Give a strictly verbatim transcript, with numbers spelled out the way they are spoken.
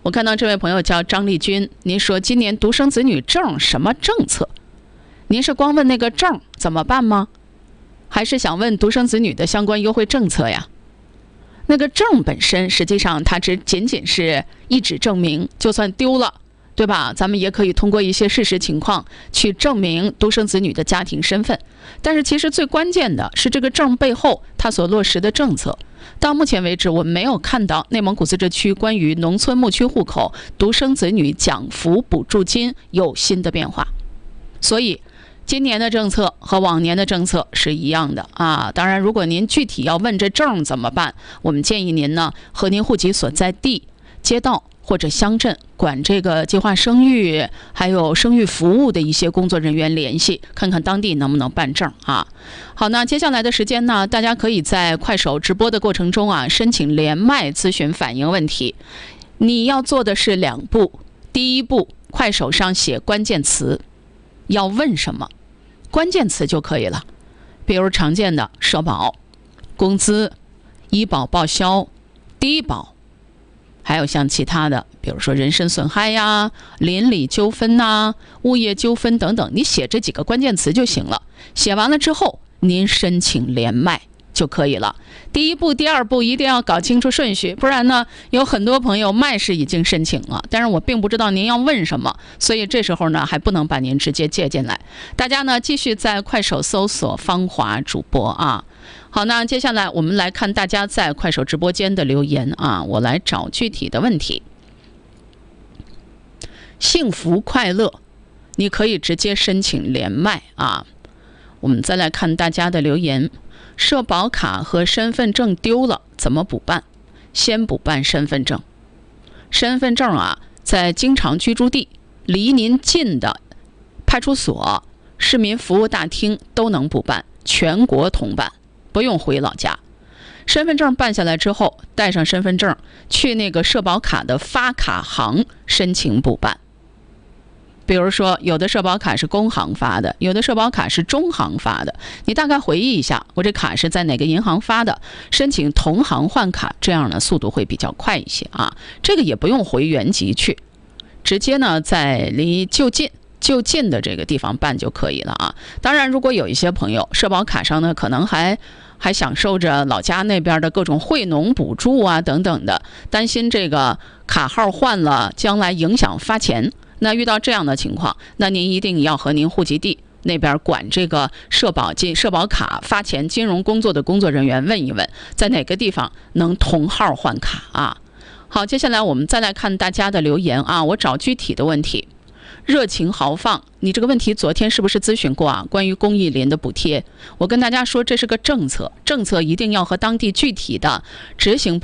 我看到这位朋友叫张丽君，您说今年独生子女证什么政策？您是光问那个证怎么办吗？还是想问独生子女的相关优惠政策呀？那个证本身实际上它只仅仅是一纸证明，就算丢了，对吧？咱们也可以通过一些事实情况去证明独生子女的家庭身份。但是其实最关键的是这个证背后它所落实的政策。到目前为止，我们没有看到内蒙古自治区关于农村牧区户口独生子女奖扶补助金有新的变化。所以今年的政策和往年的政策是一样的啊。当然，如果您具体要问这证怎么办，我们建议您呢和您户籍所在地、街道或者乡镇管这个计划生育还有生育服务的一些工作人员联系，看看当地能不能办证啊。好，那接下来的时间呢，大家可以在快手直播的过程中啊，申请连麦咨询反映问题。你要做的是两步，第一步，快手上写关键词，要问什么，关键词就可以了。比如常见的社保、工资、医保报销、低保。还有像其他的，比如说人身损害呀、邻里纠纷呐、物业纠纷等等，你写这几个关键词就行了。写完了之后，您申请连麦就可以了。第一步、第二步一定要搞清楚顺序，不然呢，有很多朋友麦是已经申请了，但是我并不知道您要问什么，所以这时候呢，还不能把您直接接进来。大家呢，继续在快手搜索芳华主播啊。好，那接下来我们来看大家在快手直播间的留言啊，我来找具体的问题。幸福快乐，你可以直接申请连麦啊。我们再来看大家的留言，社保卡和身份证丢了怎么补办？先补办身份证。身份证啊，在经常居住地、离您近的派出所、市民服务大厅都能补办，全国通办。不用回老家。身份证办下来之后，带上身份证去那个社保卡的发卡行申请补办。比如说有的社保卡是工行发的，有的社保卡是中行发的，你大概回忆一下我这卡是在哪个银行发的，申请同行换卡，这样呢速度会比较快一些啊。这个也不用回原籍去，直接呢在离就近就近的这个地方办就可以了啊。当然如果有一些朋友社保卡上呢可能还还享受着老家那边的各种惠农补助啊等等的，担心这个卡号换了将来影响发钱，那遇到这样的情况，那您一定要和您户籍地那边管这个社保金社保卡发钱金融工作的工作人员问一问，在哪个地方能同号换卡啊。好，接下来我们再来看大家的留言啊，我找具体的问题。热情豪放，你这个问题昨天是不是咨询过啊？关于公益林的补贴，我跟大家说这是个政策，政策一定要和当地具体的执行部